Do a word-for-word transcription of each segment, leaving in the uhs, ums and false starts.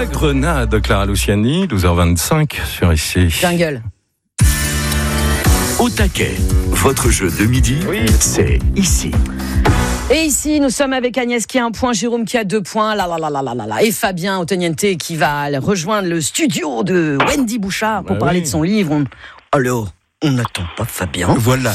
grenade, Clara Luciani, douze heures vingt-cinq sur ici. Jungle. Au taquet, votre jeu de midi, oui. C'est ici. Et ici, nous sommes avec Agnès qui a un point, Jérôme qui a deux points, là, là, là, là, là, là, là. Et Fabien Ottoniente qui va rejoindre le studio de Wendy Bouchard pour bah parler oui. de son livre. On... Alors, on n'attend pas Fabien. Voilà.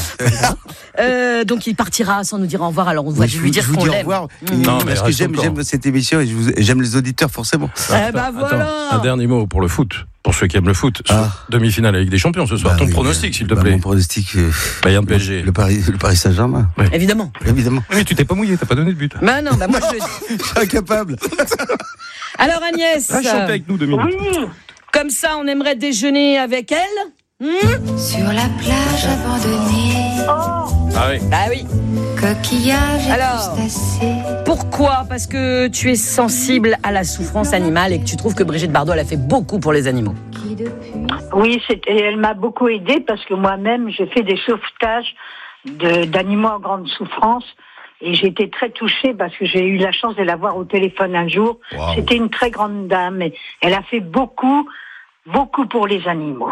euh, donc il partira sans nous dire au revoir. Alors on va oui, lui dire je vous qu'on dis l'aime. Au revoir. Mmh. Non, parce que j'aime, j'aime cette émission et je vous, j'aime les auditeurs forcément. Eh ben voilà. Attends, un dernier mot pour le foot. Pour ceux qui aiment le foot, ah. demi-finale avec des champions ce soir. Bah Ton oui, pronostic, bah, s'il te bah, plaît. Mon pronostic. Euh, Bayern P S G. Le Paris, le Paris Saint-Germain. Oui. Évidemment. Évidemment. Mais tu t'es pas mouillé, t'as pas donné de but. Bah non, bah moi je. Je suis incapable. Alors Agnès. Va chanter avec nous deux minutes. Oui. Comme ça, on aimerait déjeuner avec elle. Mmh. Sur la plage abandonnée. Oh. Ah oui. Bah oui. Coquillage et Alors, crustacés. Pourquoi ? Parce que tu es sensible à la souffrance animale et que tu trouves que Brigitte Bardot, elle a fait beaucoup pour les animaux. Oui, c'est, elle m'a beaucoup aidée parce que moi-même, j'ai fait des sauvetages de, d'animaux en grande souffrance. Et j'ai été très touchée parce que j'ai eu la chance de la voir au téléphone un jour. Wow. C'était une très grande dame. Et elle a fait beaucoup, beaucoup pour les animaux.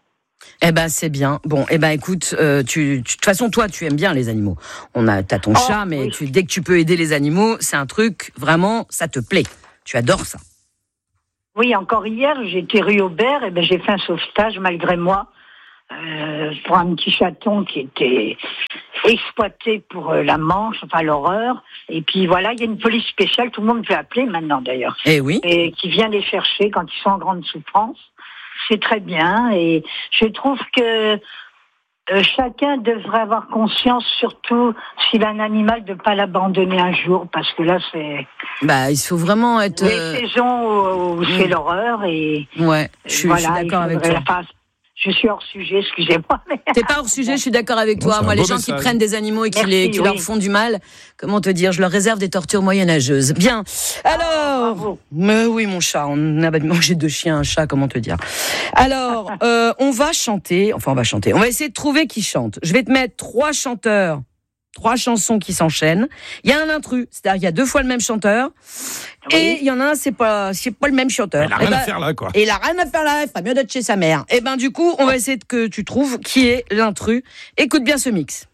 Eh ben c'est bien. Bon, eh ben écoute, euh, tu, tu, de toute façon toi tu aimes bien les animaux. On a, t'as ton oh, chat, mais oui. tu, dès que tu peux aider les animaux, c'est un truc vraiment, ça te plaît. Tu adores ça. Oui, encore hier, j'étais rue Aubert, et ben j'ai fait un sauvetage malgré moi euh, pour un petit chaton qui était exploité pour euh, la Manche, enfin l'horreur. Et puis voilà, il y a une police spéciale, tout le monde peut appeler maintenant d'ailleurs. Eh oui. Et qui vient les chercher quand ils sont en grande souffrance. C'est très bien et je trouve que euh, chacun devrait avoir conscience, surtout s'il a un animal, de ne pas l'abandonner un jour parce que là c'est... Bah il faut vraiment être... Les euh... saisons où, où mmh. c'est l'horreur et... Ouais, je suis, voilà, je suis d'accord avec toi. Face. Je suis hors sujet, excusez-moi. Mais... T'es pas hors sujet, je suis d'accord avec toi. Bon, Moi, les gens message. qui prennent des animaux et qui, Merci, les, qui oui. leur font du mal, comment te dire, je leur réserve des tortures moyenâgeuses. Bien. Alors, ah, mais oui, mon chat, on a mangé deux chiens, un chat, comment te dire. Alors, euh, on va chanter, enfin, on va chanter. On va essayer de trouver qui chante. Je vais te mettre trois chanteurs, trois chansons qui s'enchaînent. Il y a un intrus, c'est-à-dire il y a deux fois le même chanteur. Oui. Et il y en a un, c'est pas, c'est pas le même chanteur. Il a rien et ben, à faire là, quoi. Et il a rien à faire là, il ferait mieux d'être chez sa mère. Et ben, du coup, on va essayer de que tu trouves qui est l'intrus. Écoute bien ce mix.